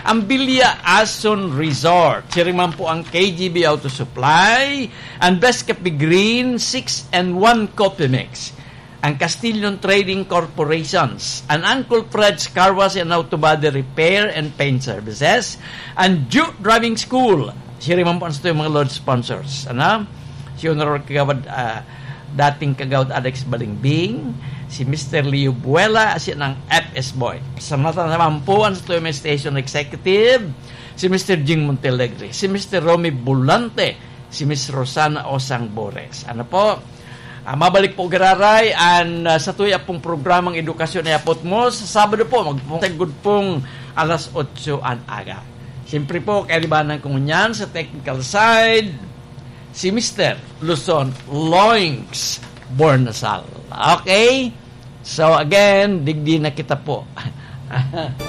ang Bilya Ason Resort. Siya rin man po ang KGB Auto Supply, ang Best Cafe Green 6-in-1 Coffee Mix, ang Castillon Trading Corporations, ang Uncle Fred's Car Wash and Auto Body Repair and Paint Services, ang Duke Driving School. Siya rin man po ang mga Lord sponsors. Si Honor Kagawad, dating Kagawad Alex Balingbing, si Mr. Leo Buela, siya ng FS Boy. Sa mata naman po ang Station Executive, si Mr. Jing Montelegre, si Mr. Romy Bulante, si Ms. Rosana Osang Bores. Mabalik po gararay sa tuya pong programang edukasyon na yapot mo. Sa Sabado po, magpungtagod pong alas 8 ang aga. Siyempre po, kailibanan ko nyan sa technical side, si Mr. Luzon Loings Bornasal. Okay? So again, digdi na kita po.